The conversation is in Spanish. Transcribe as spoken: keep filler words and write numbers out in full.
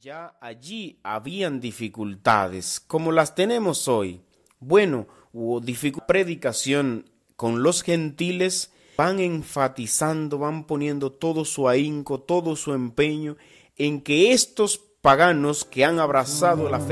Ya allí habían dificultades, como las tenemos hoy. Bueno, hubo dificultades. Predicación con los gentiles, van enfatizando, van poniendo todo su ahínco, todo su empeño en que estos paganos que han abrazado la fe